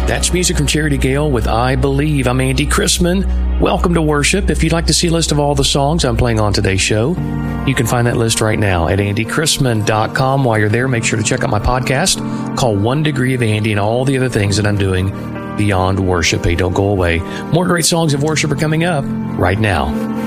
That's music from Charity Gale with I Believe. I'm Andy Chrisman. Welcome to worship. If you'd like to see a list of all the songs I'm playing on today's show, you can find that list right now at andychrisman.com. While you're there, make sure to check out my podcast called One Degree of Andy and all the other things that I'm doing beyond worship. Hey, don't go away. More great songs of worship are coming up right now.